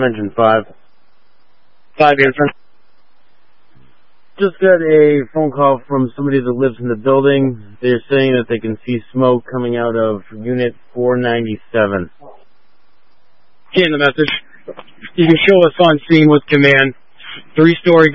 Storm Engine 5. 5 answer. Just got a phone call from somebody that lives in the building. They're saying that they can see smoke coming out of Unit 497. Getting the message. You can show us on scene with command. 3-story